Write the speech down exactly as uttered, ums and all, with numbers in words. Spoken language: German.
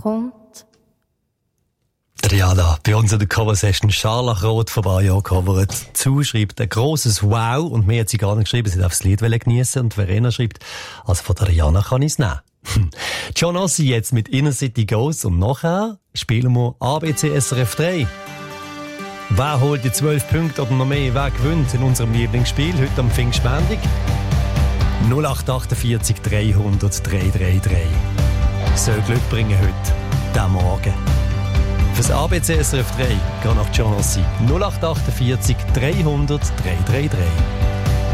kommt. Triada, bei uns in der Cover-Session Scharlachroth von Bayo covert. Zu schreibt ein grosses Wow und mir hat sie gar nicht geschrieben, sie darf das Lied geniessen und Verena schreibt, also von der Rihanna kann ich es nehmen. John Ossie jetzt mit Inner City Ghosts und nachher spielen wir A B C S R F drei. Wer holt die zwölf Punkte oder noch mehr? Wer gewinnt in unserem Lieblingsspiel heute am Pfingstmontag? null acht achtundvierzig dreihundert dreihundertdreiunddreißig. Soll Glück bringen heute, diesen Morgen. Fürs A B C S R F drei, geh nach John Ossie. null acht achtundvierzig dreihundert dreihundertdreiunddreißig.